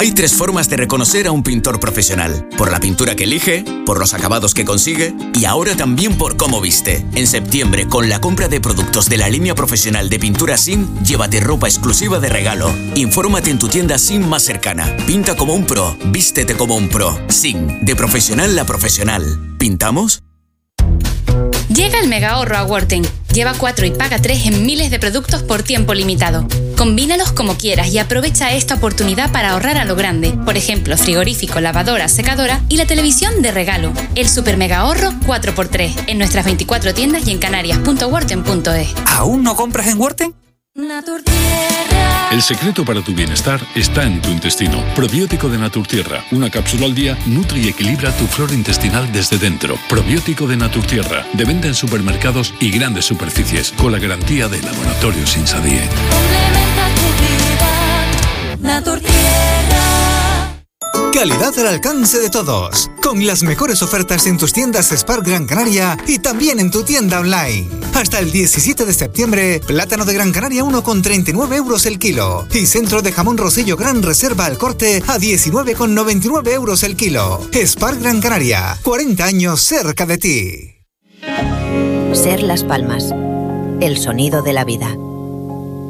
Hay 3 formas de reconocer a un pintor profesional: por la pintura que elige, por los acabados que consigue y ahora también por cómo viste. En septiembre, con la compra de productos de la línea profesional de pintura SIM, llévate ropa exclusiva de regalo. Infórmate en tu tienda SIM más cercana. Pinta como un pro, vístete como un pro. SIM, de profesional a profesional. ¿Pintamos? Llega el mega ahorro a Worten. Lleva 4 y paga 3 en miles de productos por tiempo limitado. Combínalos como quieras y aprovecha esta oportunidad para ahorrar a lo grande. Por ejemplo, frigorífico, lavadora, secadora y la televisión de regalo. El super mega ahorro 4x3 en nuestras 24 tiendas y en canarias.worten.es. ¿Aún no compras en Worten? El secreto para tu bienestar está en tu intestino. Probiótico de Naturtierra. Una cápsula al día nutre y equilibra tu flora intestinal desde dentro. Probiótico de Naturtierra. De venta en supermercados y grandes superficies. Con la garantía de Laboratorio Sinsadie. Complementa tu vida. Naturtierra. Calidad al alcance de todos, con las mejores ofertas en tus tiendas Spar Gran Canaria y también en tu tienda online. Hasta el 17 de septiembre, plátano de Gran Canaria 1,39 euros el kilo y centro de jamón Rosillo Gran Reserva al corte a 19,99 euros el kilo. Spar Gran Canaria, 40 años cerca de ti. Ser Las Palmas, el sonido de la vida.